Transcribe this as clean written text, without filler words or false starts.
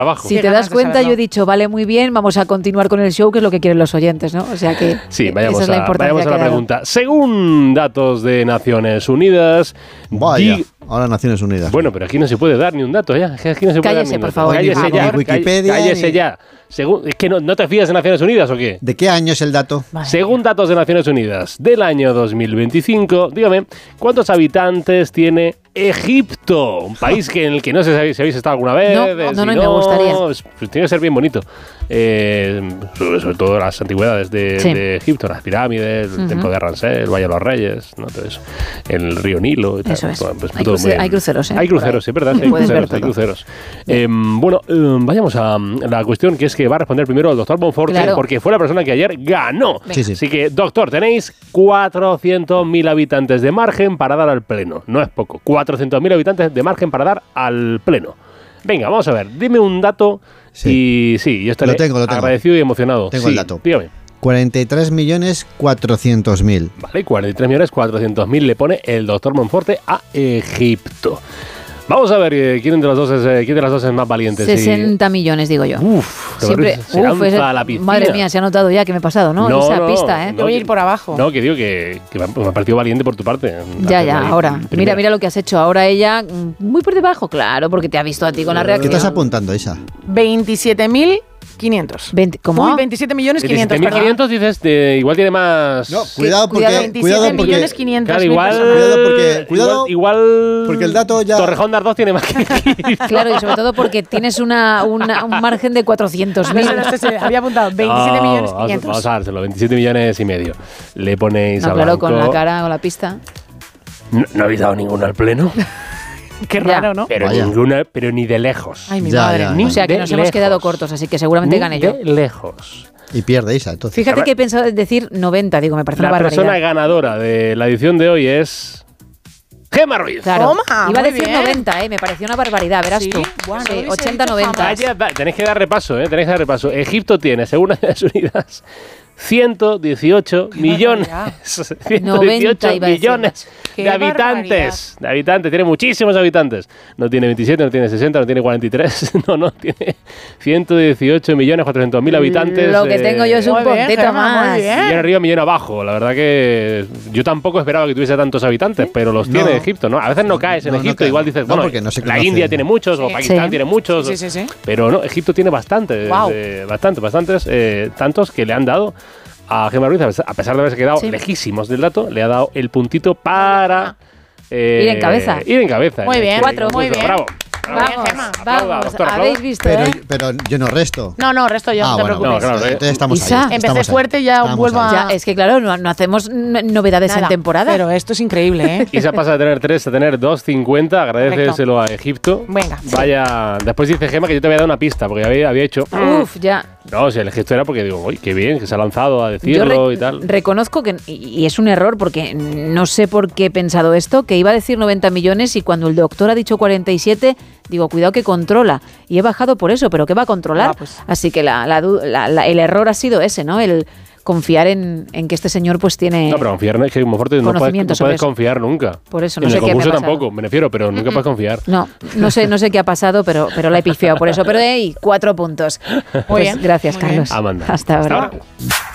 abajo. Si te das cuenta, yo he dicho, vale, muy bien, vamos a continuar con el show, que es lo que quieren los oyentes, ¿no? O sea que sí, vayamos esa es la importancia. Vayamos a la pregunta. Según datos de Naciones Unidas... Vaya, ahora Naciones Unidas. Bueno, pero aquí no se puede dar ni un dato, ya. Aquí no se puede dar ni un dato. Por favor. Cállese ya. Wikipedia. Cállese ya. ¿Es que no te fías de Naciones Unidas o qué? ¿De qué año es el dato? Según datos de Naciones Unidas del año 2025, dígame, ¿cuántos habitantes tiene Egipto? Un país en el que no sé si habéis estado alguna vez. No, me gustaría. Pues tiene que ser bien bonito. Sobre todo las antigüedades de Egipto, las pirámides, el templo de Ramsés, el Valle de los Reyes, ¿no? Todo eso. El río Nilo y tal. Eso es. Pues, Hay cruceros, ¿eh? Hay cruceros, sí, ¿verdad? Sí, hay cruceros. Vayamos a la cuestión, que es que va a responder primero el doctor Monforte, porque fue la persona que ayer ganó. Sí. Así que, doctor, tenéis 400.000 habitantes de margen para dar al pleno. No es poco. 400.000 habitantes de margen para dar al pleno. Venga, vamos a ver. Dime un dato. Sí. Y yo estaré agradecido y emocionado. Tengo el dato. Dígame. 43.400.000. Vale, 43.400.000 le pone el doctor Monforte a Egipto. Vamos a ver quién de las dos es más valiente. 60 millones, digo yo. Siempre se lanza a la piscina. Madre mía, se ha notado ya que me he pasado, ¿no? Esa pista, ¿eh? Te voy a ir por abajo. No, que digo que me ha parecido valiente por tu parte. Ya, ahora. Mira lo que has hecho. Ahora ella, muy por debajo, claro, porque te ha visto a ti con la reacción. ¿Qué estás apuntando, Isa? 27.500. ¿Cómo? 27.500.000. 27.500 dices, igual tiene más... No, cuidado porque... 27.500.000. Claro, igual porque el dato ya... Torrejón de Ardoz tiene más que... Claro, y sobre todo porque tienes un margen de 400.000. Había apuntado 27.500.000. Vamos a dárselo, 27 millones y medio. Le ponéis a claro, Blanco. con la cara, con la pista. No habéis dado ninguno al pleno. Qué raro, ¿no? Pero ninguna, pero ni de lejos. Ay, mi madre. O sea, que nos hemos quedado cortos, así que seguramente gané yo. De lejos. Y pierde Isa, entonces. Fíjate que he pensado en decir 90, digo, me parece una barbaridad. La persona ganadora de la edición de hoy es... Gemma Ruiz. Claro. Iba a decir 90, me pareció una barbaridad, verás tú. Bueno, sí, 80-90. Tenéis que dar repaso, Egipto tiene, según Naciones Unidas, 118 millones. 118 millones de habitantes. Tiene muchísimos habitantes. No tiene 27, no tiene 60, no tiene 43. No, tiene 118.400.000 habitantes. Lo que tengo yo es un poquito más. Millón arriba, millón abajo. La verdad que yo tampoco esperaba que tuviese tantos habitantes, pero los tiene Egipto, ¿no? A veces no caes en Egipto, igual dices, bueno, la India tiene muchos, o Pakistán tiene muchos. Sí. Pero no, Egipto tiene bastantes. Bastantes, tantos que le han dado a Gemma Ruiz, a pesar de haberse quedado lejísimos del dato, le ha dado el puntito para ir en cabeza. Muy bien, 4, muy bien. Bravo. Vamos, habéis visto, pero yo no resto. No, resto yo, no te preocupes. No, claro, entonces estamos ahí. Empecé fuerte, ya vuelvo a... Ya, es que claro, no hacemos novedades en temporada. Pero esto es increíble, ¿eh? Isa pasa de tener 3 a tener 2,50. Agradeceselo a Egipto. Venga. Vaya, después dice Gemma que yo te había dado una pista, porque había hecho... ya. No, si el gesto era porque digo, uy, qué bien, que se ha lanzado a decirlo y tal. Reconozco que, y es un error, porque no sé por qué he pensado esto, que iba a decir 90 millones y cuando el doctor ha dicho 47, digo, cuidado que controla. Y he bajado por eso, pero ¿qué va a controlar? Así que el error ha sido ese, ¿no? El confiar en que este señor pues tiene... No, pero confiar es que Monforte no puedes confiar nunca. Por eso no sé qué ha pasado. En el concurso tampoco, me refiero, pero nunca puedes confiar. No sé qué ha pasado, pero la he pifiado por eso. Pero 4 puntos. Muy bien. Gracias, Carlos. Amanda. Hasta ahora.